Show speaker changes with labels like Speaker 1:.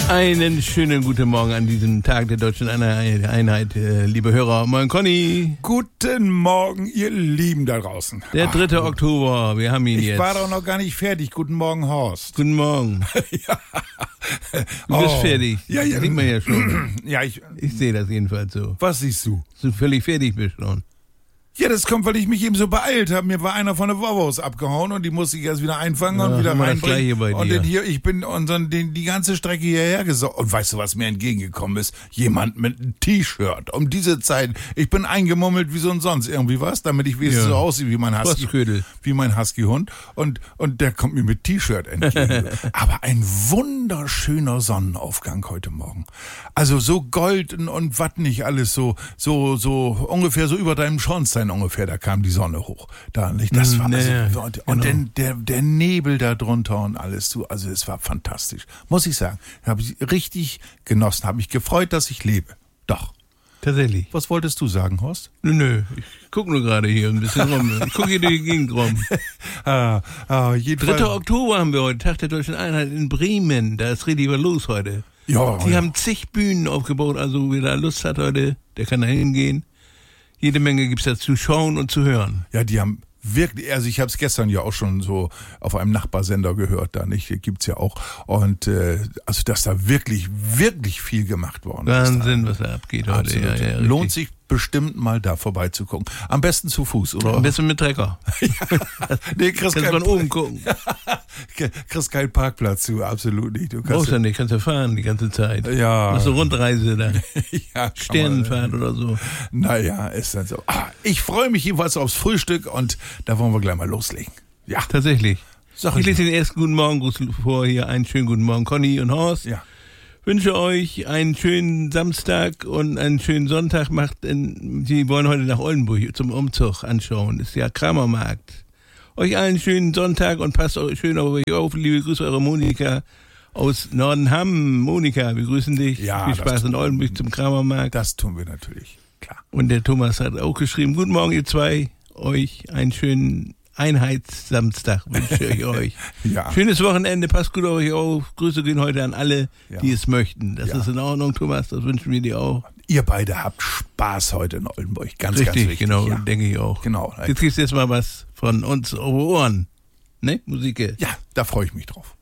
Speaker 1: Einen schönen guten Morgen an diesem Tag der Deutschen Einheit, liebe Hörer. Moin Conny.
Speaker 2: Guten Morgen, ihr Lieben da draußen.
Speaker 1: Der 3. Oktober, wir haben ihn jetzt.
Speaker 2: Ich war doch noch gar nicht fertig. Guten Morgen, Horst.
Speaker 1: Guten Morgen.
Speaker 2: Ja.
Speaker 1: Du bist fertig.
Speaker 2: Ja,
Speaker 1: Das sieht man ja schon.
Speaker 2: Ja, ich
Speaker 1: sehe das jedenfalls so.
Speaker 2: Was siehst du?
Speaker 1: Du völlig fertig bist schon.
Speaker 2: Ja, das kommt, weil ich mich eben so beeilt habe. Mir war einer von der Volvos abgehauen und die musste ich erst wieder einfangen und wieder reinbringen.
Speaker 1: Bei
Speaker 2: und
Speaker 1: dir.
Speaker 2: dann hier, ich bin die ganze Strecke hierher gesorgt. Und weißt du, was mir entgegengekommen ist? Jemand mit einem T-Shirt. Um diese Zeit. Ich bin eingemummelt wie so ein sonst irgendwie was, damit ich so aussehe wie mein Husky-Hund. Und der kommt mir mit T-Shirt entgegen. Aber ein wunderschöner Sonnenaufgang heute Morgen. Also so golden und was nicht alles so ungefähr so über deinem Schornstein ungefähr, da kam die Sonne hoch. Da nicht, das war und dann der Nebel da drunter und alles zu. Also es war fantastisch. Muss ich sagen. Habe ich richtig genossen, habe mich gefreut, dass ich lebe. Doch.
Speaker 1: Tatsächlich.
Speaker 2: Was wolltest du sagen, Horst?
Speaker 1: Nö, ich gucke nur gerade hier ein bisschen rum. Ich gucke hier durch die Gegend rum. 3. Oktober haben wir heute, Tag der Deutschen Einheit in Bremen. Da ist richtig was los heute.
Speaker 2: Ja.
Speaker 1: Die haben zig Bühnen aufgebaut, also wer da Lust hat heute, der kann da hingehen. Jede Menge gibt's da zu schauen und zu hören.
Speaker 2: Ja, die haben wirklich, also ich habe es gestern ja auch schon so auf einem Nachbarsender gehört, da nicht, hier gibt's ja auch. Und also dass da wirklich, wirklich viel gemacht worden ist.
Speaker 1: Wahnsinn, was da abgeht heute. Ja,
Speaker 2: lohnt sich bestimmt mal da vorbeizugucken. Am besten zu Fuß, oder?
Speaker 1: Am besten mit Trecker.
Speaker 2: Nee, kriegst
Speaker 1: von oben gucken.
Speaker 2: Kriegst keinen Parkplatz zu, absolut nicht. Du
Speaker 1: brauchst ja nicht, kannst ja fahren die ganze Zeit.
Speaker 2: Ja.
Speaker 1: Machst eine Rundreise da.
Speaker 2: Ja,
Speaker 1: Sternenfahrt oder so.
Speaker 2: Naja, ist dann so. Ich freue mich jedenfalls aufs Frühstück und da wollen wir gleich mal loslegen. Ja.
Speaker 1: Tatsächlich. Ich lese den ersten guten Morgengruß vor hier. Einen schönen guten Morgen, Conny und Horst.
Speaker 2: Ja.
Speaker 1: Wünsche euch einen schönen Samstag und einen schönen Sonntag. Sie wollen heute nach Oldenburg zum Umzug anschauen. Ist ja Kramermarkt. Euch allen einen schönen Sonntag und passt schön auf euch auf. Liebe Grüße, eure Monika aus Nordenham. Monika, wir grüßen dich.
Speaker 2: Ja,
Speaker 1: viel Spaß in Oldenburg zum Kramermarkt.
Speaker 2: Das tun wir natürlich, klar.
Speaker 1: Und der Thomas hat auch geschrieben, guten Morgen ihr zwei. Euch einen schönen Einheitssamstag wünsche ich euch.
Speaker 2: Ja.
Speaker 1: Schönes Wochenende, passt gut auf euch auf. Grüße gehen heute an alle, die es möchten. Das ist in Ordnung, Thomas, das wünschen wir dir auch.
Speaker 2: Ihr beide habt Spaß heute in Oldenburg, ganz wichtig.
Speaker 1: Genau, denke ich auch.
Speaker 2: Genau.
Speaker 1: Jetzt kriegst du jetzt mal was von uns auf die Ohren. Ne, Musik.
Speaker 2: Ja, da freue ich mich drauf.